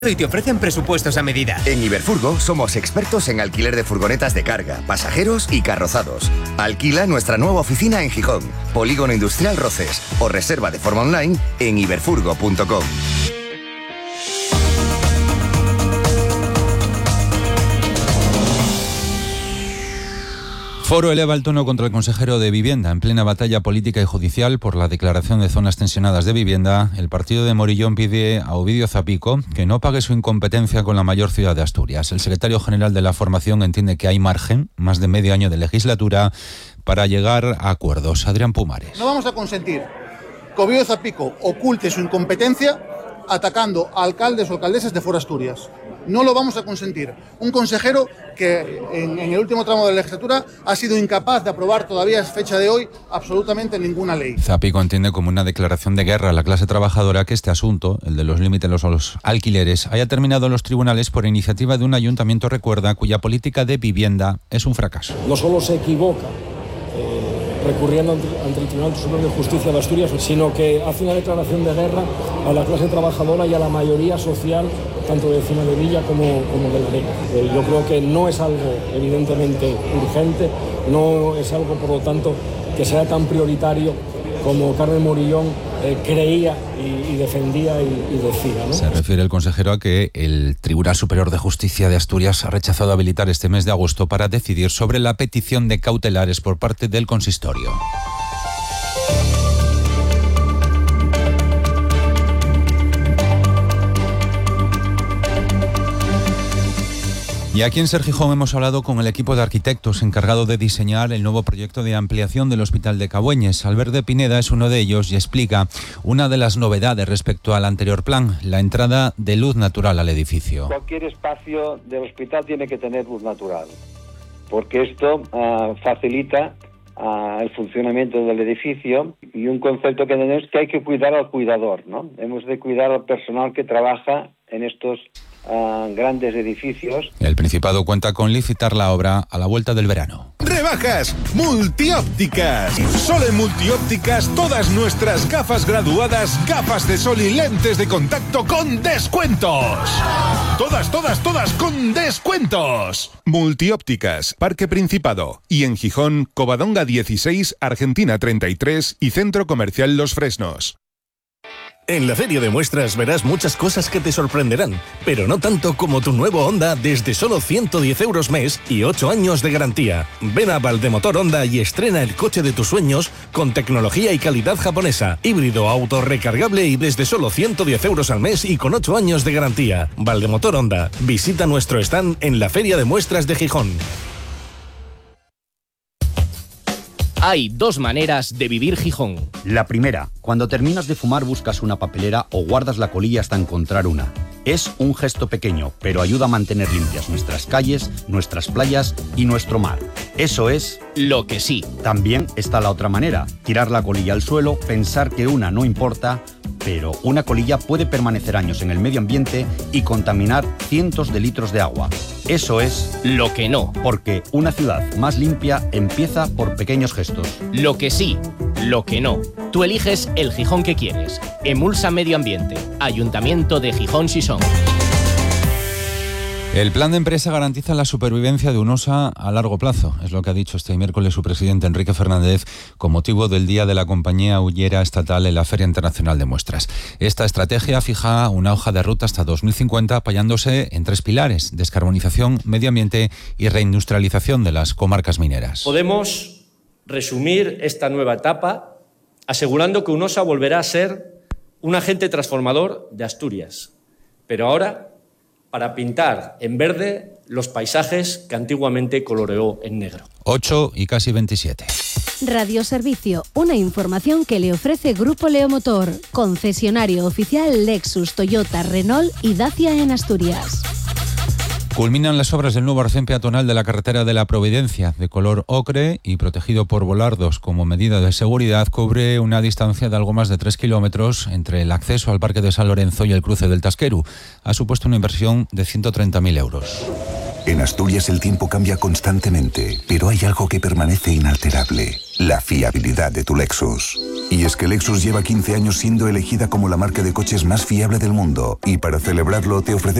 y te ofrecen presupuestos a medida. En Iberfurgo somos expertos en alquiler de furgonetas de carga, pasajeros y carrozados. Alquila nuestra nueva oficina en Gijón, Polígono Industrial Roces, o reserva de forma online en iberfurgo.com. Foro eleva el tono contra el consejero de Vivienda. En plena batalla política y judicial por la declaración de zonas tensionadas de vivienda, el partido de Morillón pide a Ovidio Zapico que no pague su incompetencia con la mayor ciudad de Asturias. El secretario general de la formación entiende que hay margen, más de medio año de legislatura, para llegar a acuerdos. Adrián Pumares. No vamos a consentir que Ovidio Zapico oculte su incompetencia atacando a alcaldes o alcaldesas de fuera Asturias. No lo vamos a consentir. Un consejero que en el último tramo de la legislatura ha sido incapaz de aprobar todavía a fecha de hoy absolutamente ninguna ley. Zapico entiende como una declaración de guerra a la clase trabajadora que este asunto, el de los límites a los alquileres, haya terminado en los tribunales por iniciativa de un ayuntamiento, recuerda, cuya política de vivienda es un fracaso. No solo se equivoca recurriendo ante el Tribunal Superior de Justicia de Asturias, sino que hace una declaración de guerra a la clase trabajadora y a la mayoría social, tanto de Cima de Villa como de la Arena. Yo creo que no es algo evidentemente urgente, no es algo, por lo tanto, que sea tan prioritario como Carmen Morillón creía y defendía y decía, ¿no? Se refiere el consejero a que el Tribunal Superior de Justicia de Asturias ha rechazado habilitar este mes de agosto para decidir sobre la petición de cautelares por parte del consistorio. Y aquí en Ser Gijón hemos hablado con el equipo de arquitectos encargado de diseñar el nuevo proyecto de ampliación del Hospital de Cabueñes. Albert de Pineda es uno de ellos y explica una de las novedades respecto al anterior plan, la entrada de luz natural al edificio. Cualquier espacio del hospital tiene que tener luz natural, porque esto facilita el funcionamiento del edificio, y un concepto que tenemos es que hay que cuidar al cuidador, ¿no? Hemos de cuidar al personal que trabaja en estos grandes edificios. El Principado cuenta con licitar la obra a la vuelta del verano. Rebajas Multiópticas. Solo en Multiópticas todas nuestras gafas graduadas, gafas de sol y lentes de contacto con descuentos. Todas con descuentos. Multiópticas, Parque Principado. Y en Gijón, Covadonga 16, Argentina 33 y Centro Comercial Los Fresnos. En la Feria de Muestras verás muchas cosas que te sorprenderán, pero no tanto como tu nuevo Honda desde solo 110 euros mes y 8 años de garantía. Ven a Valdemotor Honda y estrena el coche de tus sueños con tecnología y calidad japonesa, híbrido, autorrecargable y desde solo 110 euros al mes y con 8 años de garantía. Valdemotor Honda. Visita nuestro stand en la Feria de Muestras de Gijón. Hay dos maneras de vivir Gijón. La primera, cuando terminas de fumar buscas una papelera o guardas la colilla hasta encontrar una. Es un gesto pequeño, pero ayuda a mantener limpias nuestras calles, nuestras playas y nuestro mar. Eso es lo que sí. También está la otra manera, tirar la colilla al suelo, pensar que una no importa, pero una colilla puede permanecer años en el medio ambiente y contaminar cientos de litros de agua. Eso es lo que no. Porque una ciudad más limpia empieza por pequeños gestos. Lo que sí, lo que no. Tú eliges el Gijón que quieres. Emulsa Medio Ambiente. Ayuntamiento de Gijón Sison. El plan de empresa garantiza la supervivencia de UNOSA a largo plazo, es lo que ha dicho este miércoles su presidente Enrique Fernández con motivo del Día de la Compañía Hullera Estatal en la Feria Internacional de Muestras. Esta estrategia fija una hoja de ruta hasta 2050 apoyándose en 3 pilares: descarbonización, medio ambiente y reindustrialización de las comarcas mineras. Podemos resumir esta nueva etapa asegurando que UNOSA volverá a ser un agente transformador de Asturias, pero ahora para pintar en verde los paisajes que antiguamente coloreó en negro. 8:27. Radio Servicio, una información que le ofrece Grupo Leomotor, concesionario oficial Lexus, Toyota, Renault y Dacia en Asturias. Culminan las obras del nuevo arcén peatonal de la carretera de la Providencia, de color ocre y protegido por volardos. Como medida de seguridad, cubre una distancia de algo más de 3 kilómetros entre el acceso al Parque de San Lorenzo y el cruce del Tasqueru. Ha supuesto una inversión de 130.000 euros. En Asturias el tiempo cambia constantemente, pero hay algo que permanece inalterable: la fiabilidad de tu Lexus. Y es que Lexus lleva 15 años siendo elegida como la marca de coches más fiable del mundo, y para celebrarlo te ofrecemos